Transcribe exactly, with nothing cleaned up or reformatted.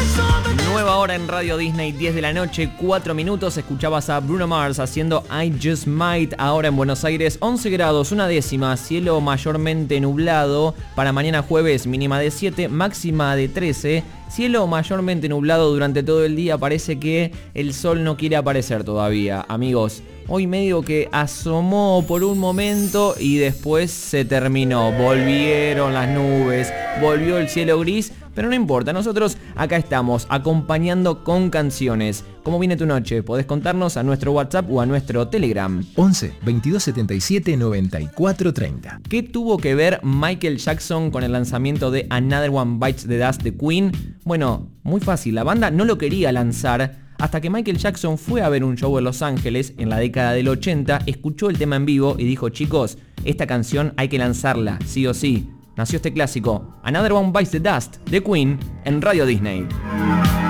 Nueva hora en Radio Disney, diez de la noche, cuatro minutos. Escuchabas a Bruno Mars haciendo I Just Might. Ahora en Buenos Aires, once grados, una décima. Cielo mayormente nublado. Para mañana jueves, mínima de siete, máxima de trece. Cielo mayormente nublado durante todo el día. Parece que el sol no quiere aparecer todavía, amigos. Hoy medio que asomó por un momento y después se terminó. Volvieron las nubes, volvió el cielo gris, pero no importa, nosotros acá estamos acompañando con canciones. ¿Cómo viene tu noche? Podés contarnos a nuestro WhatsApp o a nuestro Telegram. once, veintidós setenta y siete, noventa y cuatro treinta. ¿Qué tuvo que ver Michael Jackson con el lanzamiento de Another One Bites the Dust de Queen? Bueno, muy fácil, la banda no lo quería lanzar hasta que Michael Jackson fue a ver un show en Los Ángeles en la década del ochenta, escuchó el tema en vivo y dijo: chicos, esta canción hay que lanzarla, sí o sí. Nació este clásico, Another One Bites the Dust de Queen, en Radio Disney.